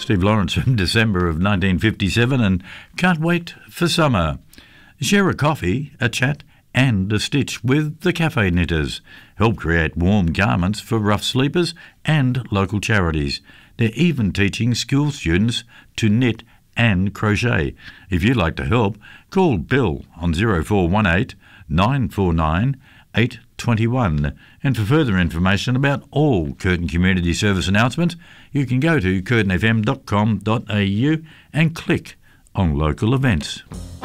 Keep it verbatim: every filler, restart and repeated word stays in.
Steve Lawrence from December of nineteen fifty-seven and Can't Wait for Summer. Share a coffee, a chat and a stitch with the Cafe Knitters. Help create warm garments for rough sleepers and local charities. They're even teaching school students to knit and crochet. If you'd like to help, call Bill on zero four one eight, nine four nine, eight two one. And for further information about all Curtin Community Service announcements, you can go to curtin f m dot com dot a u and click on local events.